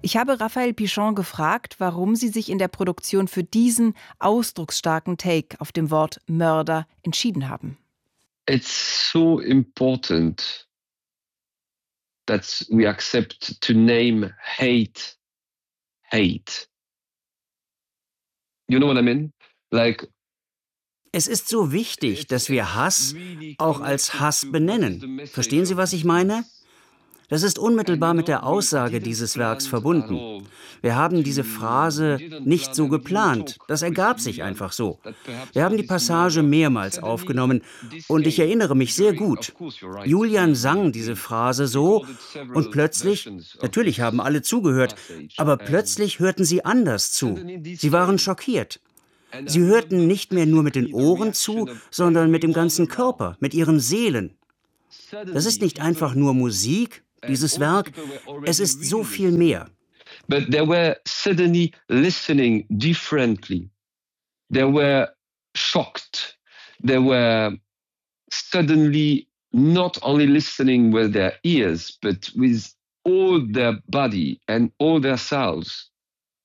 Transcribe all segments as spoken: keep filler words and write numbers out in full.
Ich habe Raphael Pichon gefragt, warum sie sich in der Produktion für diesen ausdrucksstarken Take auf dem Wort Mörder entschieden haben. It's so important that we accept to name hate hate. You know what I mean? Like, Es ist so wichtig, dass wir Hass auch als Hass benennen. Verstehen Sie, was ich meine? Das ist unmittelbar mit der Aussage dieses Werks verbunden. Wir haben diese Phrase nicht so geplant. Das ergab sich einfach so. Wir haben die Passage mehrmals aufgenommen und ich erinnere mich sehr gut. Julian sang diese Phrase so und plötzlich, natürlich haben alle zugehört, aber plötzlich hörten sie anders zu. Sie waren schockiert. Sie hörten nicht mehr nur mit den Ohren zu, sondern mit dem ganzen Körper, mit ihren Seelen. Das ist nicht einfach nur Musik, dieses Werk, es ist so viel mehr. But they were suddenly listening differently. They were shocked. They were suddenly not only listening with their ears, but with all their body and all their selves.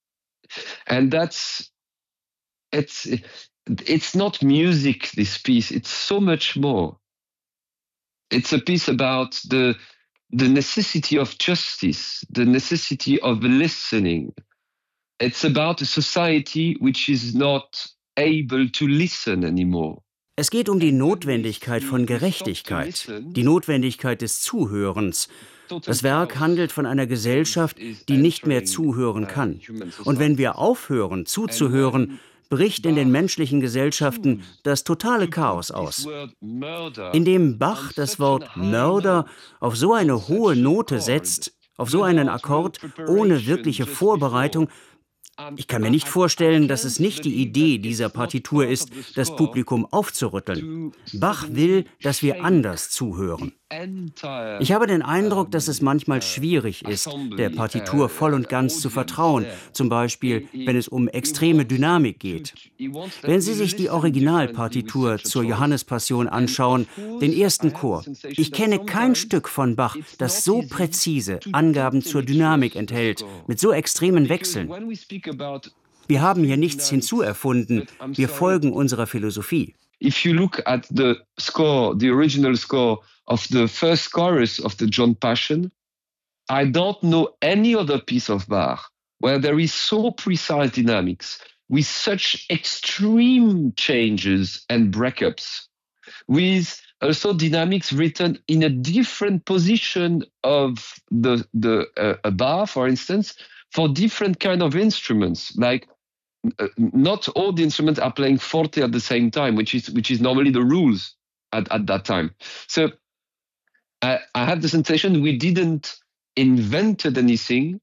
And that's it's it's not music, this piece. It's so much more. It's a piece about the the necessity of justice, the necessity of listening. It's about a society which is not able to listen anymore. Es geht um die Notwendigkeit von Gerechtigkeit, die Notwendigkeit des Zuhörens. Das Werk handelt von einer Gesellschaft, die nicht mehr zuhören kann. Und wenn wir aufhören, zuzuhören, bricht in den menschlichen Gesellschaften das totale Chaos aus. Indem Bach das Wort Mörder auf so eine hohe Note setzt, auf so einen Akkord ohne wirkliche Vorbereitung, ich kann mir nicht vorstellen, dass es nicht die Idee dieser Partitur ist, das Publikum aufzurütteln. Bach will, dass wir anders zuhören. Ich habe den Eindruck, dass es manchmal schwierig ist, der Partitur voll und ganz zu vertrauen, zum Beispiel, wenn es um extreme Dynamik geht. Wenn Sie sich die Originalpartitur zur Johannespassion anschauen, den ersten Chor, ich kenne kein Stück von Bach, das so präzise Angaben zur Dynamik enthält, mit so extremen Wechseln. Wir haben hier nichts hinzuerfunden, wir folgen unserer Philosophie. If you look at the score, the original score of the first chorus of the John Passion, I don't know any other piece of Bach where there is so precise dynamics, with such extreme changes and breakups, with also dynamics written in a different position of the, the uh, a bar, for instance, for different kind of instruments, like Uh, not all the instruments are playing forte at the same time, which is which is normally the rules at, at that time. So I, I have the sensation we didn't invented anything.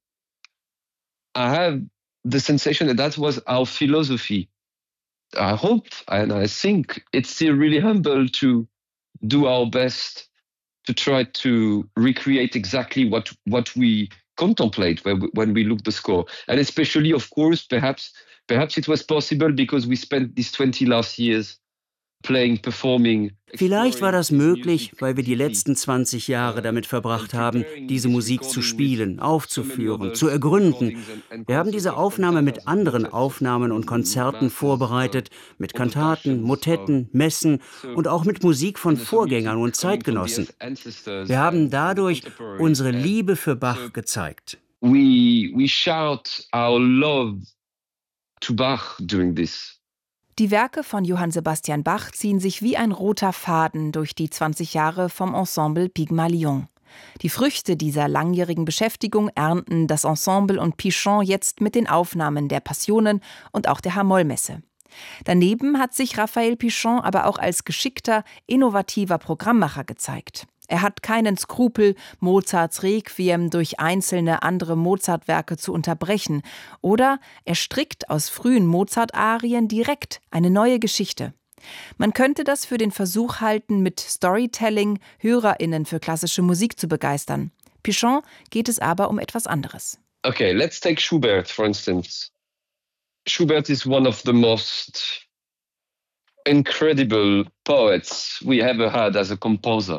I have the sensation that that was our philosophy. I hope and I think it's still really humble to do our best to try to recreate exactly what what we contemplate when we, when we look the score, and especially, of course, perhaps. Perhaps it was possible because we spent these twenty last years playing, performing. Vielleicht war das möglich, weil wir die letzten zwanzig Jahre damit verbracht haben, diese Musik zu spielen, aufzuführen, zu ergründen. Wir haben diese Aufnahme mit anderen Aufnahmen und Konzerten vorbereitet, mit Kantaten, Motetten, Messen und auch mit Musik von Vorgängern und Zeitgenossen. Wir haben dadurch unsere Liebe für Bach gezeigt. We, we shout our love to Bach doing this. Die Werke von Johann Sebastian Bach ziehen sich wie ein roter Faden durch die zwanzig Jahre vom Ensemble Pygmalion. Die Früchte dieser langjährigen Beschäftigung ernten das Ensemble und Pichon jetzt mit den Aufnahmen der Passionen und auch der H-Moll-Messe. Daneben hat sich Raphael Pichon aber auch als geschickter, innovativer Programmmacher gezeigt. Er hat keinen Skrupel, Mozarts Requiem durch einzelne andere Mozart-Werke zu unterbrechen. Oder er strickt aus frühen Mozart-Arien direkt eine neue Geschichte. Man könnte das für den Versuch halten, mit Storytelling HörerInnen für klassische Musik zu begeistern. Pichon geht es aber um etwas anderes. Okay, let's take Schubert, for instance. Schubert is one of the most incredible poets we ever had as a composer.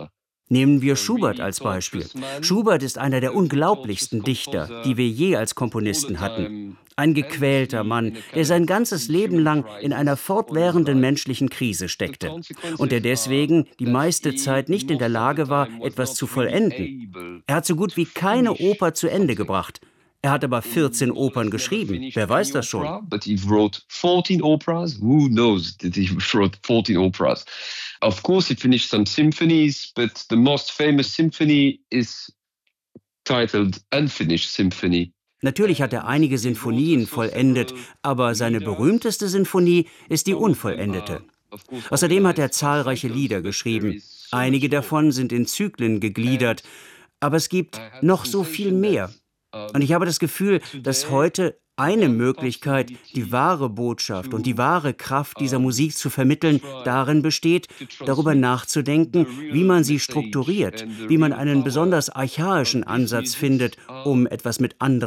Nehmen wir Schubert als Beispiel. Schubert ist einer der unglaublichsten Dichter, die wir je als Komponisten hatten. Ein gequälter Mann, der sein ganzes Leben lang in einer fortwährenden menschlichen Krise steckte und der deswegen die meiste Zeit nicht in der Lage war, etwas zu vollenden. Er hat so gut wie keine Oper zu Ende gebracht. Er hat aber vierzehn Opern geschrieben. Wer weiß das schon? But he wrote fourteen operas. Who knows that he wrote fourteen operas? Of course, he finished some symphonies, but the most famous symphony is titled Unfinished Symphony. Natürlich hat er einige Sinfonien vollendet, aber seine berühmteste Sinfonie ist die unvollendete. Außerdem hat er zahlreiche Lieder geschrieben. Einige davon sind in Zyklen gegliedert, aber es gibt noch so viel mehr. Und ich habe das Gefühl, dass heute eine Möglichkeit, die wahre Botschaft und die wahre Kraft dieser Musik zu vermitteln, darin besteht, darüber nachzudenken, wie man sie strukturiert, wie man einen besonders archaischen Ansatz findet, um etwas mit anderen